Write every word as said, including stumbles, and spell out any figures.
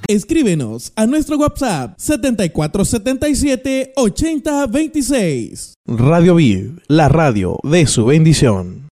Escríbenos a nuestro WhatsApp setenta y cuatro setenta y siete ochenta veintiséis. Radio Vid, la radio de su bendición.